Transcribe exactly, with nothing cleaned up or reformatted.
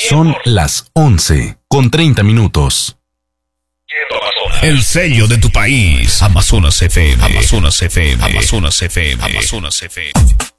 Son las once con treinta minutos. El sello de tu país. Amazonas F M. Amazonas F M. Amazonas F M. Amazonas F M.